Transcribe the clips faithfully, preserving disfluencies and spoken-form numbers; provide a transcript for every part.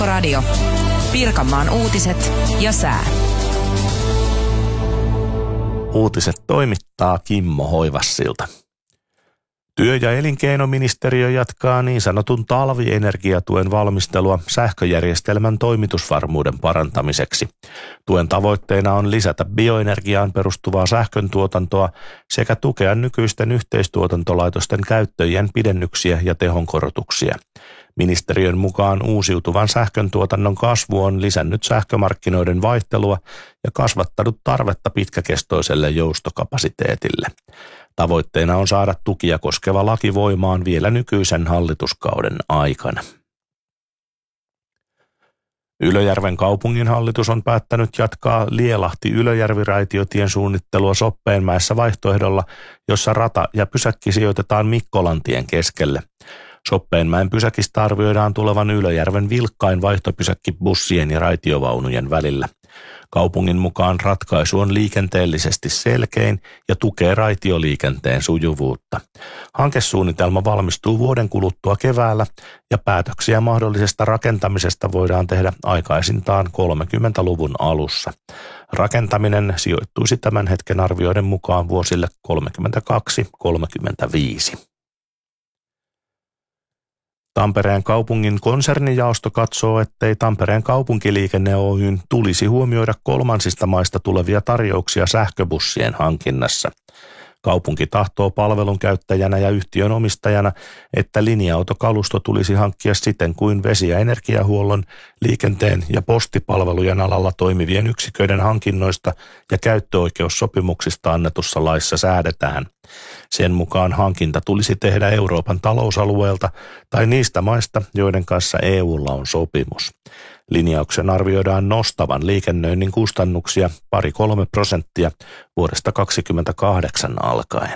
Radio. Pirkanmaan uutiset ja sää. Uutiset toimittaa Kimmo Hoivassilta. Työ- ja elinkeinoministeriö jatkaa niin sanotun talvienergiatuen valmistelua sähköjärjestelmän toimitusvarmuuden parantamiseksi. Tuen tavoitteena on lisätä bioenergiaan perustuvaa sähköntuotantoa sekä tukea nykyisten yhteistuotantolaitosten käyttöjen pidennyksiä ja tehonkorotuksia. Ministeriön mukaan uusiutuvan sähköntuotannon kasvu on lisännyt sähkömarkkinoiden vaihtelua ja kasvattanut tarvetta pitkäkestoiselle joustokapasiteetille. Tavoitteena on saada tukia koskeva laki voimaan vielä nykyisen hallituskauden aikana. Ylöjärven kaupunginhallitus on päättänyt jatkaa Lielahti-Ylöjärvi-raitiotien suunnittelua Soppeenmäessä vaihtoehdolla, jossa rata ja pysäkki sijoitetaan Mikkolantien keskelle. Soppeenmäen pysäkistä arvioidaan tulevan Ylöjärven vilkkain vaihtopysäkki bussien ja raitiovaunujen välillä. Kaupungin mukaan ratkaisu on liikenteellisesti selkein ja tukee raitioliikenteen sujuvuutta. Hankesuunnitelma valmistuu vuoden kuluttua keväällä ja päätöksiä mahdollisesta rakentamisesta voidaan tehdä aikaisintaan kolmekymmentäluvun alussa. Rakentaminen sijoittuisi tämän hetken arvioiden mukaan vuosille kolmekymmentäkaksi kolmekymmentäviisi. Tampereen kaupungin konsernijaosto katsoo, ettei Tampereen kaupunkiliikenne Oy:n tulisi huomioida kolmansista maista tulevia tarjouksia sähköbussien hankinnassa. Kaupunki tahtoo palvelun käyttäjänä ja yhtiön omistajana, että linja-autokalusto tulisi hankkia siten kuin vesi- ja energiahuollon, liikenteen ja postipalvelujen alalla toimivien yksiköiden hankinnoista ja käyttöoikeussopimuksista annetussa laissa säädetään. Sen mukaan hankinta tulisi tehdä Euroopan talousalueelta tai niistä maista, joiden kanssa E U:lla on sopimus. Linjauksen arvioidaan nostavan liikennöinnin kustannuksia pari kolme prosenttia vuodesta kaksikymmentäkahdeksan alkaen.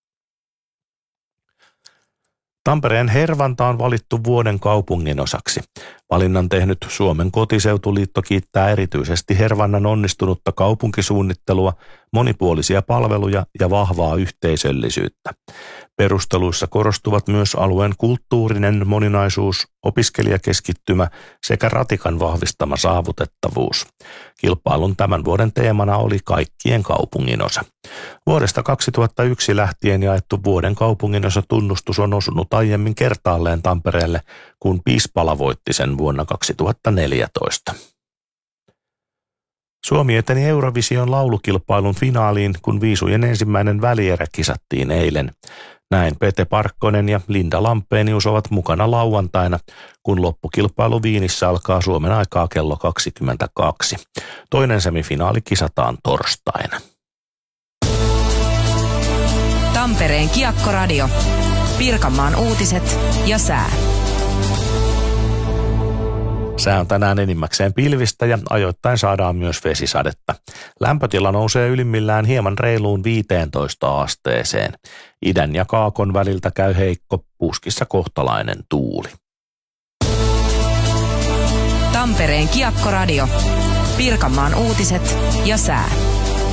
Tampereen Hervanta on valittu vuoden kaupungin osaksi. Valinnan tehnyt Suomen kotiseutuliitto kiittää erityisesti Hervannan onnistunutta kaupunkisuunnittelua, monipuolisia palveluja ja vahvaa yhteisöllisyyttä. Perusteluissa korostuvat myös alueen kulttuurinen moninaisuus, opiskelijakeskittymä sekä ratikan vahvistama saavutettavuus. Kilpailun tämän vuoden teemana oli kaikkien kaupunginosa. Vuodesta kaksituhattayksi lähtien jaettu vuoden kaupunginosa tunnustus on osunut aiemmin kertaalleen Tampereelle, kun Piispala voitti sen vuonna kaksituhattaneljätoista. Suomi eteni Eurovision laulukilpailun finaaliin, kun viisujen ensimmäinen välierä kisattiin eilen. Näin Pete Parkkonen ja Linda Lampenius ovat mukana lauantaina, kun loppukilpailu Viinissä alkaa Suomen aikaa kello kaksikymmentäkaksi. Toinen semifinaali kisataan torstaina. Tampereen Kiekko-radio. Pirkanmaan uutiset ja sää. Sää on tänään enimmäkseen pilvistä ja ajoittain saadaan myös vesisadetta. Lämpötila nousee ylimmillään hieman reiluun viiteentoista asteeseen. Idän ja kaakon väliltä käy heikko, puskissa kohtalainen tuuli. Tampereen Kiekko-radio. Pirkanmaan uutiset ja sää.